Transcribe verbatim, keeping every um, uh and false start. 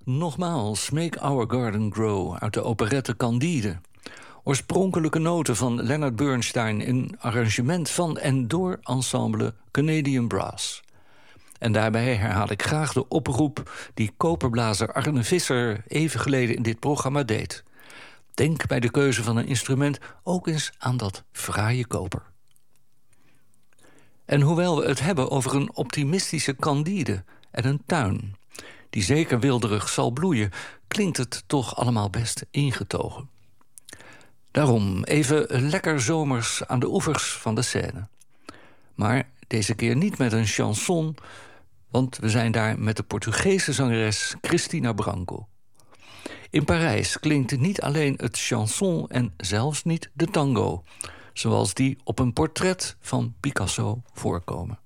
Nogmaals, Make Our Garden Grow uit de operette Candide. Oorspronkelijke noten van Leonard Bernstein in arrangement van en door ensemble Canadian Brass. En daarbij herhaal ik graag de oproep die koperblazer Arne Visser even geleden in dit programma deed. Denk bij de keuze van een instrument ook eens aan dat fraaie koper. En hoewel we het hebben over een optimistische Candide en een tuin die zeker wilderig zal bloeien, klinkt het toch allemaal best ingetogen. Daarom even lekker zomers aan de oevers van de Seine. Maar deze keer niet met een chanson, want we zijn daar met de Portugese zangeres Cristina Branco. In Parijs klinkt niet alleen het chanson en zelfs niet de tango, zoals die op een portret van Picasso voorkomen.